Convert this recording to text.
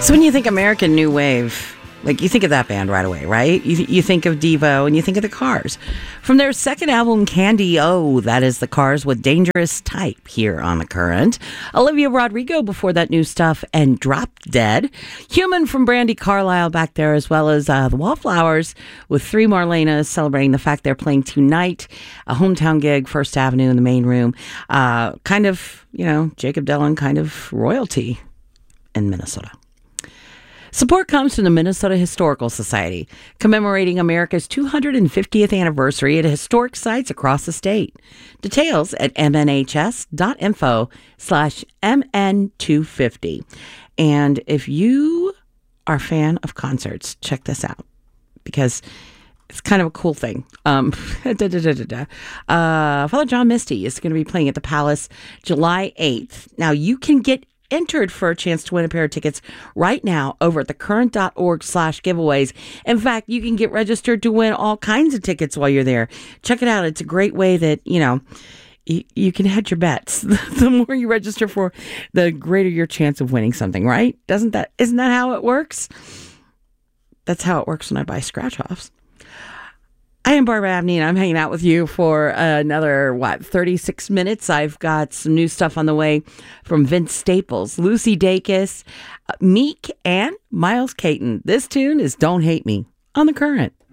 So when you think American New Wave, like you think of that band right away, right? You think of Devo and you think of the Cars. From their second album, Candy O, that is the Cars with Dangerous Type here on The Current. Olivia Rodrigo before that new stuff and Drop Dead. Human from Brandy Carlisle back there, as well as the Wallflowers with Three Marlenas celebrating the fact they're playing tonight. A hometown gig, First Avenue in the main room. Kind of, Jacob Dylan kind of royalty in Minnesota. Support comes from the Minnesota Historical Society, commemorating America's 250th anniversary at historic sites across the state. Details at mnhs.info/mn250. And if you are a fan of concerts, check this out, because it's kind of a cool thing. Father John Misty is going to be playing at the Palace July 8th. Now, you can get entered for a chance to win a pair of tickets right now over at thecurrent.org/giveaways. In fact, you can get registered to win all kinds of tickets while you're there. Check it out. It's a great way that, you can hedge your bets. The more you register for, the greater your chance of winning something, right? Isn't that how it works? That's how it works when I buy scratch-offs. I am Barbara Abney, and I'm hanging out with you for another, 36 minutes. I've got some new stuff on the way from Vince Staples, Lucy Dacus, Meek, and Miles Caton. This tune is Don't Hate Me on The Current.